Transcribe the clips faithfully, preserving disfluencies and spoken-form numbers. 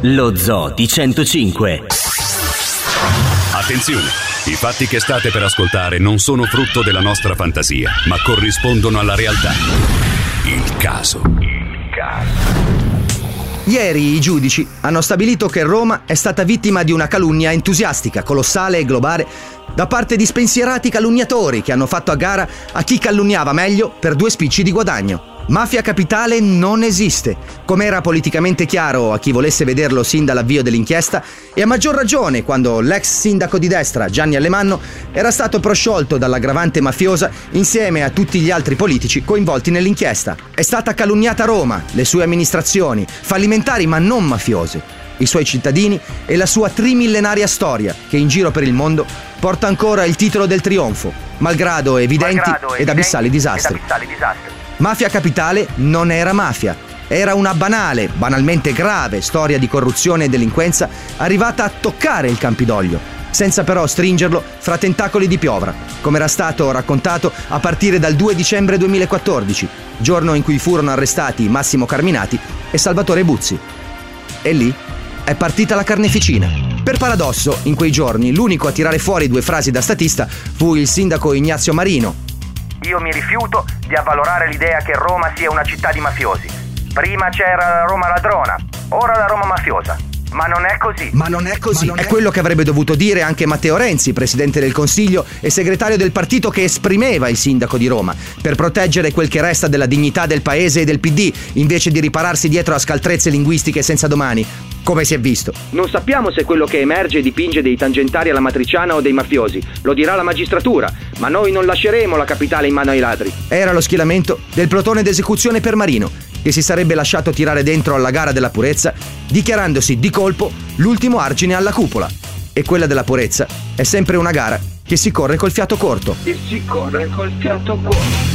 Lo Zoo di centocinque. Attenzione! I fatti che state per ascoltare non sono frutto della nostra fantasia, ma corrispondono alla realtà. Il caso. Il caso. Ieri i giudici hanno stabilito che Roma è stata vittima di una calunnia entusiastica, colossale e globale da parte di spensierati calunniatori che hanno fatto a gara a chi calunniava meglio per due spicci di guadagno. Mafia Capitale non esiste, come era politicamente chiaro a chi volesse vederlo sin dall'avvio dell'inchiesta, e a maggior ragione quando l'ex sindaco di destra Gianni Alemanno era stato prosciolto dall'aggravante mafiosa insieme a tutti gli altri politici coinvolti nell'inchiesta. È stata calunniata Roma, le sue amministrazioni, fallimentari ma non mafiose, i suoi cittadini e la sua trimillenaria storia che in giro per il mondo porta ancora il titolo del trionfo, malgrado evidenti, malgrado ed, evidenti abissali disastri. ed abissali disastri. Mafia Capitale non era mafia, era una banale, banalmente grave storia di corruzione e delinquenza arrivata a toccare il Campidoglio, senza però stringerlo fra tentacoli di piovra, come era stato raccontato a partire dal due dicembre duemilaquattordici, giorno in cui furono arrestati Massimo Carminati e Salvatore Buzzi. E lì è partita la carneficina. Per paradosso, in quei giorni l'unico a tirare fuori due frasi da statista fu il sindaco Ignazio Marino. Io mi rifiuto di avvalorare l'idea che Roma sia una città di mafiosi. Prima c'era la Roma ladrona, ora la Roma mafiosa. Ma non è così. Ma non è così. Non è... è quello che avrebbe dovuto dire anche Matteo Renzi, presidente del Consiglio e segretario del partito che esprimeva il sindaco di Roma, per proteggere quel che resta della dignità del paese e del P D, invece di ripararsi dietro a scaltrezze linguistiche senza domani, come si è visto. Non sappiamo se quello che emerge dipinge dei tangentari alla matriciana o dei mafiosi. Lo dirà la magistratura, ma noi non lasceremo la capitale in mano ai ladri. Era lo schieramento del plotone d'esecuzione per Marino, che si sarebbe lasciato tirare dentro alla gara della purezza, dichiarandosi di colpo l'ultimo argine alla cupola. E quella della purezza è sempre una gara che si corre col fiato corto. E si corre col fiato corto.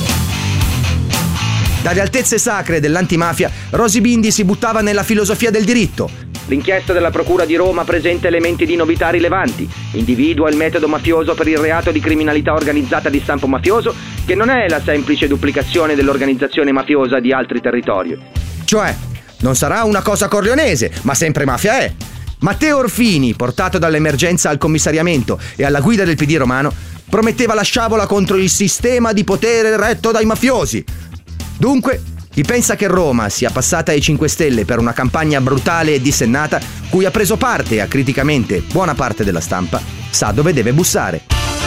Dalle altezze sacre dell'antimafia, Rosy Bindi si buttava nella filosofia del diritto. L'inchiesta della Procura di Roma presenta elementi di novità rilevanti, individua il metodo mafioso per il reato di criminalità organizzata di stampo mafioso, che non è la semplice duplicazione dell'organizzazione mafiosa di altri territori. Cioè, non sarà una cosa corleonese, ma sempre mafia è. Matteo Orfini, portato dall'emergenza al commissariamento e alla guida del P D romano, prometteva la sciabola contro il sistema di potere retto dai mafiosi. Dunque, chi pensa che Roma sia passata ai cinque Stelle per una campagna brutale e dissennata, cui ha preso parte acriticamente buona parte della stampa, sa dove deve bussare.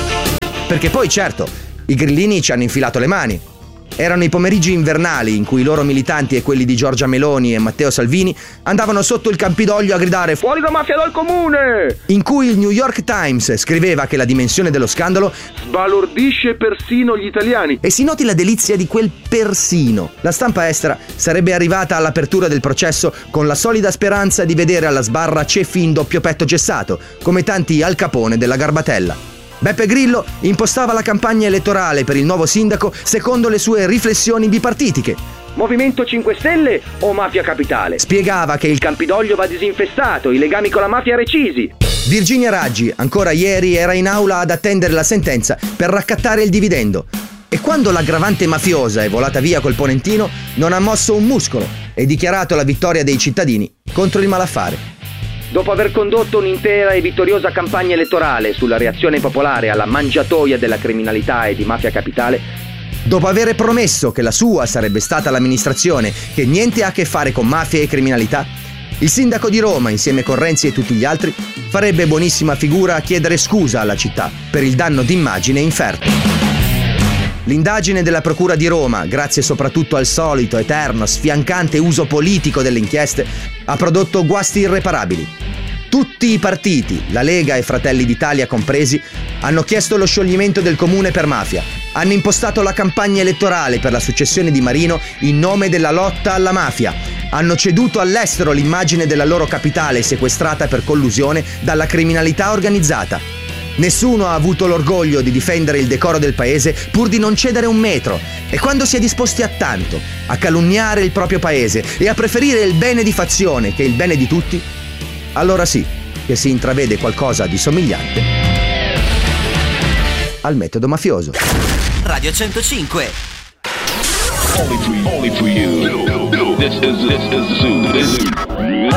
Perché poi, certo, i grillini ci hanno infilato le mani. Erano i pomeriggi invernali in cui i loro militanti e quelli di Giorgia Meloni e Matteo Salvini andavano sotto il Campidoglio a gridare «Fuori la mafia dal comune!», in cui il New York Times scriveva che la dimensione dello scandalo sbalordisce persino gli italiani. E si noti la delizia di quel persino. La stampa estera sarebbe arrivata all'apertura del processo con la solida speranza di vedere alla sbarra ceffi in doppio petto gessato, come tanti Al Capone della Garbatella. Beppe Grillo impostava la campagna elettorale per il nuovo sindaco secondo le sue riflessioni bipartitiche. Movimento cinque Stelle o Mafia Capitale? Spiegava che il Campidoglio va disinfestato, i legami con la mafia recisi. Virginia Raggi, ancora ieri, era in aula ad attendere la sentenza per raccattare il dividendo. E quando l'aggravante mafiosa è volata via col ponentino, non ha mosso un muscolo e dichiarato la vittoria dei cittadini contro il malaffare. Dopo aver condotto un'intera e vittoriosa campagna elettorale sulla reazione popolare alla mangiatoia della criminalità e di Mafia Capitale, dopo aver promesso che la sua sarebbe stata l'amministrazione che niente ha a che fare con mafia e criminalità, il sindaco di Roma, insieme con Renzi e tutti gli altri, farebbe buonissima figura a chiedere scusa alla città per il danno d'immagine inferto. L'indagine della Procura di Roma, grazie soprattutto al solito, eterno, sfiancante uso politico delle inchieste, ha prodotto guasti irreparabili. Tutti i partiti, la Lega e Fratelli d'Italia compresi, hanno chiesto lo scioglimento del comune per mafia, hanno impostato la campagna elettorale per la successione di Marino in nome della lotta alla mafia, hanno ceduto all'estero l'immagine della loro capitale sequestrata per collusione dalla criminalità organizzata. Nessuno ha avuto l'orgoglio di difendere il decoro del paese pur di non cedere un metro, e quando si è disposti a tanto, a calunniare il proprio paese e a preferire il bene di fazione che il bene di tutti, allora sì che si intravede qualcosa di somigliante al metodo mafioso. Radio centocinque. Only for you. Only for you. This is, this is the Zoo. This is